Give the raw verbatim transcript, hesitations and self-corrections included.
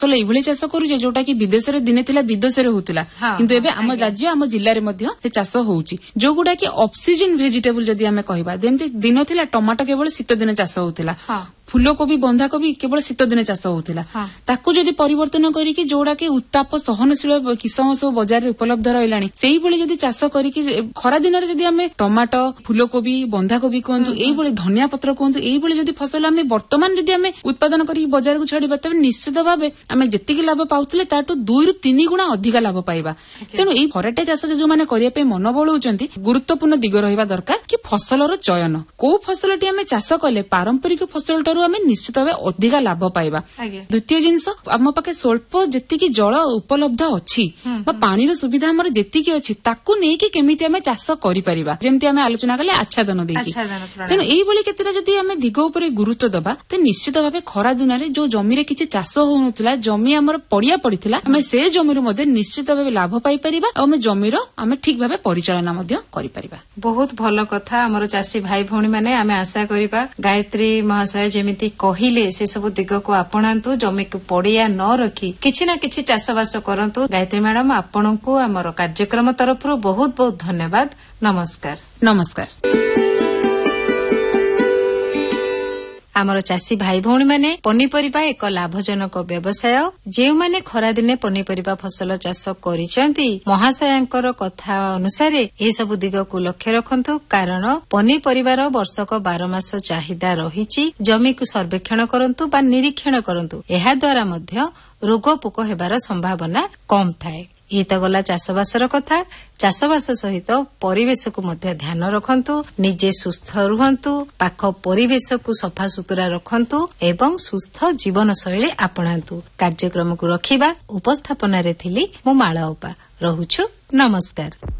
ଏଇଭଳି ଚାଷ କରୁଛେ ଯୋଉଟା କି ବିଦେଶରେ ଦିନେ ଥିଲା ବିଦେଶରେ ହଉଥିଲା, କିନ୍ତୁ ଏବେ ଆମ ରାଜ୍ୟ ଆମ ଜିଲ୍ଲାରେ ମଧ୍ୟ ସେ ଚାଷ ହଉଛି। ଯୋଉଗୁଡା କି ଅଫ୍ ସିଜନ ଭେଜିଟେବୁଲ ଯଦି ଆମେ କହିବା, ଯେମିତି ଦିନ ଥିଲା ଟମାଟୋ କେବଳ ଶୀତ ଦିନେ ଚାଷ ହଉଥିଲା, ଫୁଲକୋବି ବନ୍ଧାକୋବି କେବଳ ଶୀତ ଦିନେ ଚାଷ ହଉଥିଲା। ତାକୁ ଯଦି ପରିବର୍ତ୍ତନ କରିକି ଯୋଉଟା କି ଉତ୍ତାପ ସହନଶୀଳ କିସମ ସବୁ ବଜାରରେ ଉପଲବ୍ଧ ରହିଲାଣି, ସେଇଭଳି ଯଦି ଚାଷ କରିକି ଖରା ଦିନରେ ଯଦି ଆମେ ଟମାଟୋ, ଫୁଲକୋବି, ବନ୍ଧାକୋବି କୁହନ୍ତୁ, ଏଇଭଳି ଧନିଆ ପତ୍ର କୁହନ୍ତୁ, ଏଇଭଳି ଯଦି ଫସଲ ଆମେ ବର୍ତ୍ତମାନ ଯଦି ଆମେ ଉତ୍ପାଦନ କରିକି ବଜାରକୁ ଛାଡିବା, ତେବେ ନିଶ୍ଚିତ ଭାବେ ଆମେ ଯେତିକି ଲାଭ ପାଉଥିଲେ ତାଠୁ ଦୁଇରୁ ତିନି ଗୁଣା ଅଧିକା ଲାଭ ପାଇବା। ତେଣୁ ଏଇ ଭରାଟେ ଚାଷ ଯୋଉମାନେ କରିବା ପାଇଁ ମନ ବଳଉଛନ୍ତି, ଗୁରୁତ୍ୱପୂର୍ଣ୍ଣ ଦିଗ ରହିବା ଦରକାର କି ଫସଲର ଚୟନ। କୋଉ ଫସଲଟି ଆମେ ଚାଷ କଲେ ପାରମ୍ପରିକ ଫସଲଠାରୁ ଆମେ ନିଶ୍ଚିତ ଭାବେ ଅଧିକା ଲାଭ ପାଇବା। ଦ୍ୱିତୀୟ ଜିନିଷ, ଆମ ପାଖେ ସ୍ୱଳ୍ପ ଯେତିକି ଜଳ ଉପଲବ୍ଧ ଅଛି ବା ପାଣିର ସୁବିଧା ଆମର ଯେତିକି ଅଛି, ତାକୁ ନେଇକି କେମିତି ଆମେ ଚାଷ କରିପାରିବା, ଯେମିତି ଆମେ ଆଲୋଚନା କଲେ ଆଚ୍ଛାଦନ ଦେଇକି। ତେଣୁ ଏଇଭଳି କେତେଟା ଯଦି ଆମେ ଦିଗ ଉପରେ ଗୁରୁତ୍ୱ ଦେବା, ତେବେ ନିଶ୍ଚିତ ଭାବେ ଖରା ଦିନରେ ଯୋଉ ଜମିରେ କିଛି ଚାଷ ହଉନଥିଲା, ଜମି ଆମର ପଡିଆ ପଡିଥିଲା, ଆମେ ସେ ଜମିରୁ ମଧ୍ୟ ନିଶ୍ଚିତ ଭାବେ ଲାଭ ପାଇପାରିବା ଆଉ ଆମେ ଜମିର ଆମେ ଠିକ ଭାବେ ପରିଚାଳନା ମଧ୍ୟ କରିପାରିବା। ବହୁତ ଭଲ କଥା। ଆମର ଚାଷୀ ଭାଇ ଭଉଣୀ ମାନେ ଆମେ ଆଶା କରିବା ଗାୟତ୍ରୀ ମହାଶୟ ଯେମିତି କହିଲେ ସେ ସବୁ ଦିଗକୁ ଆପଣାନ୍ତୁ, ଜମିକୁ ପଡିଆ ନ ରଖି କିଛି ନା କିଛି ଚାଷବାସ କରନ୍ତୁ। ଗାୟତ୍ରୀ ମ୍ୟାଡାମ, ଆପଣଙ୍କୁ ଆମର କାର୍ଯ୍ୟକ୍ରମ ତରଫରୁ ବହୁତ ବହୁତ ଧନ୍ୟବାଦ। ନମସ୍କାର। ନମସ୍କାର। ଆମର ଚାଷୀ ଭାଇ ଭଉଣୀ ମାନେ ପନିପରିବା ଏକ ଲାଭଜନକ ବ୍ୟବସାୟ, ଯେଉଁମାନେ ଖରାଦିନେ ପନିପରିବା ଫସଲ ଚାଷ କରିଛନ୍ତି, ମହାଶୟଙ୍କର କଥା ଅନୁସାରେ ଏସବୁ ଦିଗକୁ ଲକ୍ଷ୍ୟ ରଖନ୍ତୁ, କାରଣ ପନିପରିବାର ବର୍ଷକ ବାର ମାସ ଚାହିଦା ରହିଛି। ଜମିକୁ ସର୍ବେକ୍ଷଣ କରନ୍ତୁ ବା ନିରୀକ୍ଷଣ କରନ୍ତୁ, ଏହା ଦ୍ୱାରା ମଧ୍ୟ ରୋଗ ପୋକ ହେବାର ସମ୍ଭାବନା କମ୍ ଥାଏ। ଇଏ ତ ଗଲା ଚାଷବାସର କଥା। ଚାଷବାସ ସହିତ ପରିବେଶକୁ ମଧ୍ୟ ଧ୍ୟାନ ରଖନ୍ତୁ, ନିଜେ ସୁସ୍ଥ ରୁହନ୍ତୁ, ପାଖ ପରିବେଶକୁ ସଫାସୁତୁରା ରଖନ୍ତୁ ଏବଂ ସୁସ୍ଥ ଜୀବନଶୈଳୀ ଆପଣାନ୍ତୁ। କାର୍ଯ୍ୟକ୍ରମକୁ ରଖିବା ଉପସ୍ଥାପନାରେ ଥିଲି ମୁଁ ମାଳ ଅପା। ରହୁଛୁ, ନମସ୍କାର।